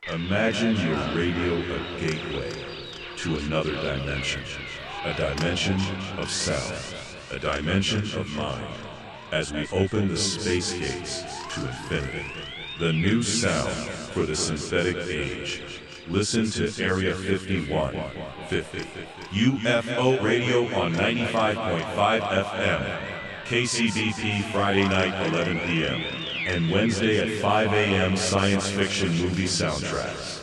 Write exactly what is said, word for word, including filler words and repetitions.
Imagine your radio a gateway to another dimension, a dimension of sound, a dimension of mind. As we open the space gates to infinity, the new sound for the synthetic age. Listen to Area fifty-one fifty, U F O Radio on ninety-five point five F M, K C B P Friday night eleven p m, and Wednesday at five a m Science Fiction Movie Soundtracks.